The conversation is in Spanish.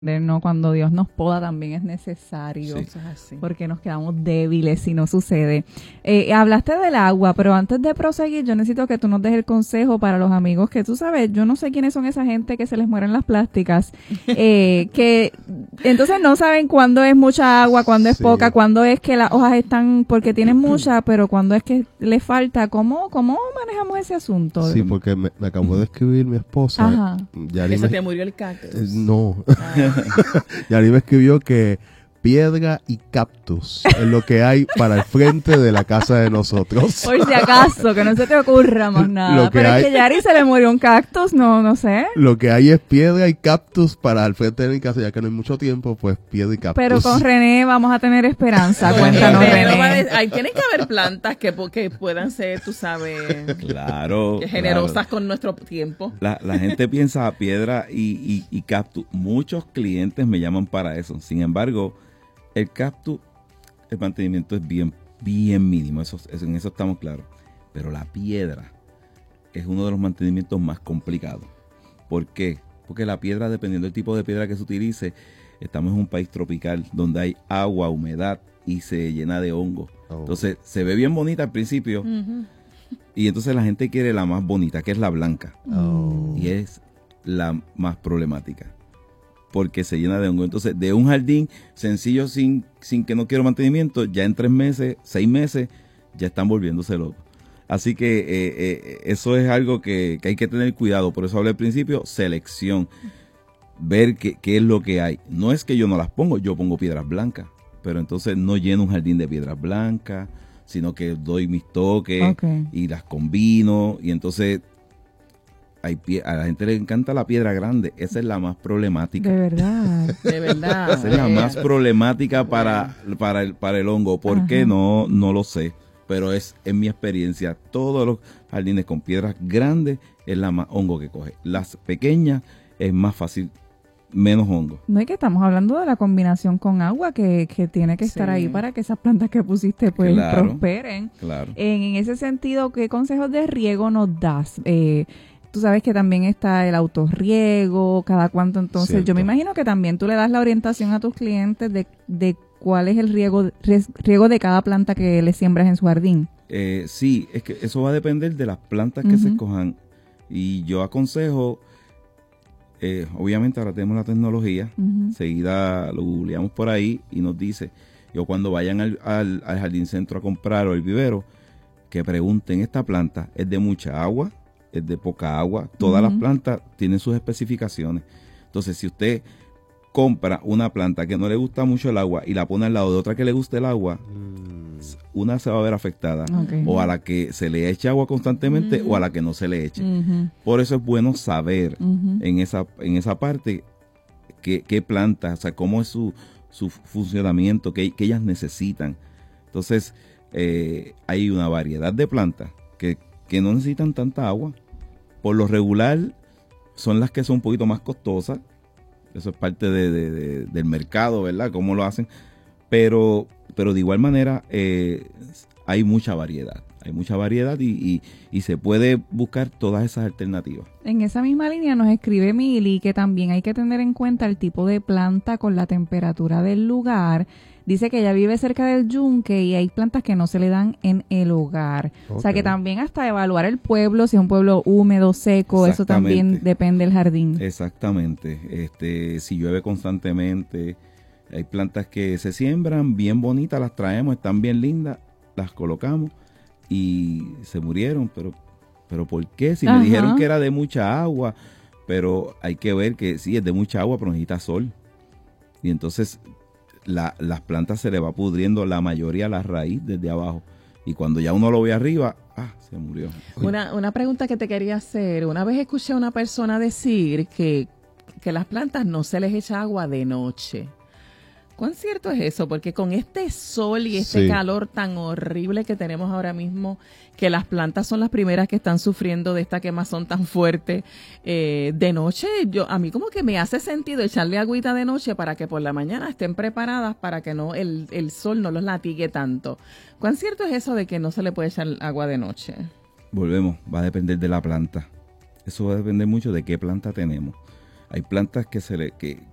¿no? Cuando Dios nos poda también es necesario, Sí. Eso es así. porque nos quedamos débiles si no sucede. Hablaste del agua, pero antes de proseguir, yo necesito que tú nos des el consejo para los amigos que tú sabes, yo no sé quiénes son esa gente que se les mueren las plásticas, que entonces no saben cuándo es mucha agua, cuándo es Sí. poca, cuándo es que las hojas están, porque tienen mucha, pero cuándo es que les falta. ¿Cómo manejamos ese asunto? Sí, porque me acabó de escribir mi esposa. Ajá. Yari Que se me- te murió el cactus. no, Ah, Yari me escribió que piedra y cactus es lo que hay para el frente de la casa de nosotros. Por si acaso, que no se te ocurra más nada. Lo que Pero hay- es que Yari se le murió un cactus, no sé. Lo que hay es piedra y cactus para el frente de mi casa, ya que no hay mucho tiempo, pues piedra y cactus. Pero con René vamos a tener esperanza. Bueno, Cuéntanos, pero René. ahí tienen que haber plantas que puedan ser, tú sabes, Claro. generosas claro. con nuestro tiempo. La gente piensa a piedra y cactus. Muchos clientes me llaman para eso. Sin embargo, el cactus, el mantenimiento es bien mínimo. En eso estamos claros. Pero la piedra es uno de los mantenimientos más complicados. ¿Por qué? Porque la piedra, dependiendo del tipo de piedra que se utilice, estamos en un país tropical donde hay agua, humedad y se llena de hongo. Oh. Entonces, se ve bien bonita al principio. Y entonces la gente quiere la más bonita, que es la blanca. Oh. Y es la más problemática. Porque se llena de hongo. Entonces, de un jardín sencillo sin que no quiero mantenimiento, ya en 3 meses, 6 meses, ya están volviéndose locos. Así que eso es algo que hay que tener cuidado. Por eso hablé al principio, selección. Ver qué es lo que hay. No es que yo no las pongo, yo pongo piedras blancas. Pero entonces no lleno un jardín de piedras blancas, sino que doy mis toques Ok. y las combino. Y entonces a la gente le encanta la piedra grande. Esa es la más problemática. De verdad. De verdad. Esa es la más problemática para el hongo. ¿Por qué? Ajá. No lo sé. Pero es en mi experiencia, todos los jardines con piedras grandes es la más hongo que coge. Las pequeñas es más fácil, menos hongo. No es que estamos hablando de la combinación con agua que tiene que estar Sí. ahí para que esas plantas que pusiste pues Claro. prosperen. Claro. En ese sentido, ¿qué consejos de riego nos das? Tú sabes que también está el autorriego, cada cuánto entonces. Cierto. Yo me imagino que también tú le das la orientación a tus clientes de cuál es el riego de cada planta que le siembras en su jardín. Sí, es que eso va a depender de las plantas que se Ujú. escojan. Y yo aconsejo, obviamente ahora tenemos la tecnología, Ujú. enseguida lo googleamos por ahí y nos dice, yo cuando vayan al jardín centro a comprar o el vivero, que pregunten, ¿esta planta es de mucha agua? ¿Es de poca agua? Todas las Ujú. plantas tienen sus especificaciones. Entonces, si usted compra una planta que no le gusta mucho el agua y la pone al lado de otra que le guste el agua, una se va a ver afectada. Ok. O a la que se le eche agua constantemente o a la que no se le eche. Ujú. Por eso es bueno saber Ujú. en esa parte qué plantas, o sea, cómo es su funcionamiento, qué ellas necesitan. Entonces, hay una variedad de plantas que no necesitan tanta agua. Por lo regular, son las que son un poquito más costosas. Eso es parte del mercado, ¿verdad? Cómo lo hacen. Pero de igual manera, hay mucha variedad. Hay mucha variedad y se puede buscar todas esas alternativas. En esa misma línea nos escribe Mili que también hay que tener en cuenta el tipo de planta con la temperatura del lugar. Dice que ella vive cerca del yunque y hay plantas que no se le dan en el hogar. O sea Ok. que también hasta evaluar el pueblo, si es un pueblo húmedo, seco, eso también Exactamente. depende del jardín. Exactamente. Si llueve constantemente, hay plantas que se siembran bien bonitas, las traemos, están bien lindas, las colocamos y se murieron. Pero ¿por qué? Si Ajá. me dijeron que era de mucha agua, pero hay que ver que sí, es de mucha agua, pero necesita sol. Y entonces las plantas se le va pudriendo la mayoría a la raíz desde abajo. Y cuando ya uno lo ve arriba, se murió. Una pregunta que te quería hacer. Una vez escuché a una persona decir que las plantas no se les echa agua de noche. ¿Cuán cierto es eso? Porque con este sol y este Sí. calor tan horrible que tenemos ahora mismo, que las plantas son las primeras que están sufriendo de esta quemazón tan fuerte, de noche, a mí como que me hace sentido echarle agüita de noche para que por la mañana estén preparadas para que no el sol no los latigue tanto. ¿Cuán cierto es eso de que no se le puede echar agua de noche? Volvemos, va a depender de la planta. Eso va a depender mucho de qué planta tenemos. Hay plantas que